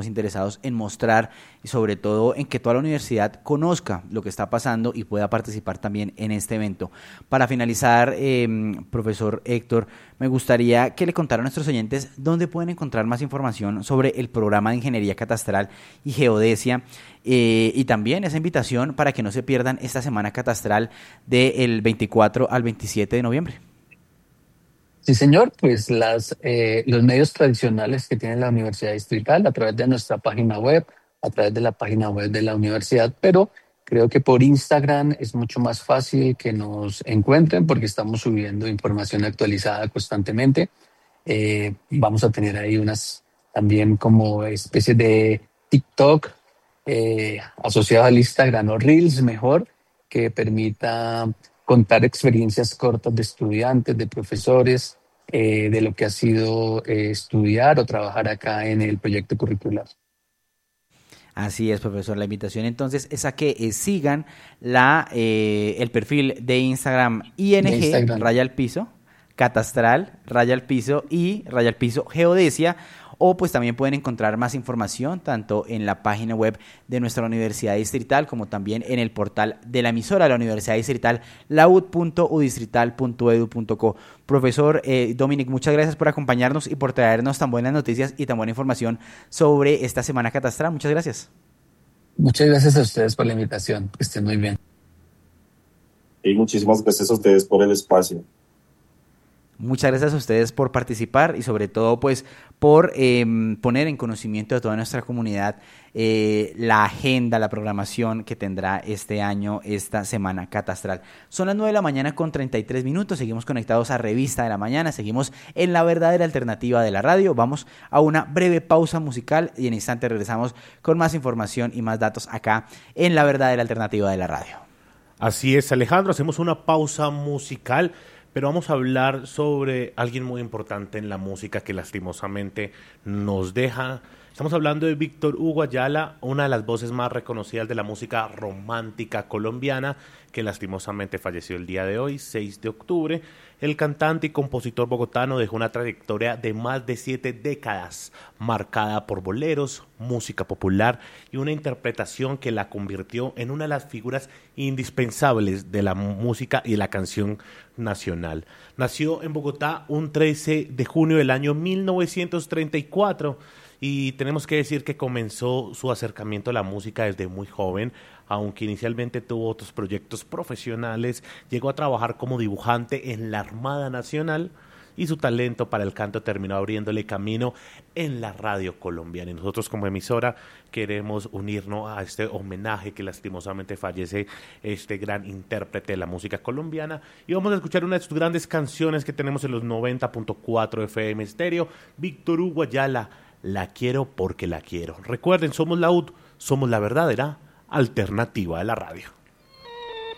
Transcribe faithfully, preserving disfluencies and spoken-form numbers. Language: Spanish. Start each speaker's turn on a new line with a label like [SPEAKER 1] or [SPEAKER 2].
[SPEAKER 1] estamos interesados en mostrar y sobre todo en que toda la universidad conozca lo que está pasando y pueda participar también en este evento. Para finalizar, eh, profesor Héctor, me gustaría que le contara a nuestros oyentes dónde pueden encontrar más información sobre el programa de Ingeniería Catastral y Geodesia, eh, y también esa invitación para que no se pierdan esta semana catastral del veinticuatro al veintisiete de noviembre.
[SPEAKER 2] Sí, señor, pues las, eh, los medios tradicionales que tiene la Universidad Distrital a través de nuestra página web, a través de la página web de la universidad, pero creo que por Instagram es mucho más fácil que nos encuentren porque estamos subiendo información actualizada constantemente. Eh, vamos a tener ahí unas también como especie de TikTok eh, asociado al Instagram o Reels mejor, que permita contar experiencias cortas de estudiantes, de profesores, eh, de lo que ha sido eh, estudiar o trabajar acá en el proyecto curricular.
[SPEAKER 1] Así es, profesor. La invitación entonces es a que eh, sigan la, eh, el perfil de Instagram
[SPEAKER 2] De
[SPEAKER 1] I N G,
[SPEAKER 2] Instagram.
[SPEAKER 1] raya al piso, catastral, raya al piso y raya al piso geodesia, o pues también pueden encontrar más información tanto en la página web de nuestra Universidad Distrital como también en el portal de la emisora de la Universidad Distrital, laud punto u distrital punto edu punto co. Profesor eh, Dominic, muchas gracias por acompañarnos y por traernos tan buenas noticias y tan buena información sobre esta semana catastral. Muchas gracias.
[SPEAKER 2] Muchas gracias a ustedes por la invitación. Que estén muy bien.
[SPEAKER 3] Y muchísimas gracias a ustedes por el espacio.
[SPEAKER 1] Muchas gracias a ustedes por participar y sobre todo pues por eh, poner en conocimiento de toda nuestra comunidad eh, la agenda, la programación que tendrá este año, esta semana catastral. Son las nueve de la mañana con treinta y tres minutos, seguimos conectados a Revista de la Mañana, seguimos en la verdadera alternativa de la radio. Vamos a una breve pausa musical y en instante regresamos con más información y más datos acá en la verdadera alternativa de la radio.
[SPEAKER 4] Así es, Alejandro, hacemos una pausa musical. Pero vamos a hablar sobre alguien muy importante en la música que lastimosamente nos deja. Estamos hablando de Víctor Hugo Ayala, una de las voces más reconocidas de la música romántica colombiana, que lastimosamente falleció el día de hoy, seis de octubre. El cantante y compositor bogotano dejó una trayectoria de más de siete décadas, marcada por boleros, música popular y una interpretación que la convirtió en una de las figuras indispensables de la música y la canción nacional. Nació en Bogotá un trece de junio del año mil novecientos treinta y cuatro y tenemos que decir que comenzó su acercamiento a la música desde muy joven. Aunque inicialmente tuvo otros proyectos profesionales, llegó a trabajar como dibujante en la Armada Nacional y su talento para el canto terminó abriéndole camino en la radio colombiana. Y nosotros como emisora queremos unirnos a este homenaje que lastimosamente fallece este gran intérprete de la música colombiana. Y vamos a escuchar una de sus grandes canciones que tenemos en los noventa punto cuatro F M Estéreo, Víctor Hugo Ayala, La quiero porque la quiero. Recuerden, somos la U D, somos la verdadera alternativa de la radio.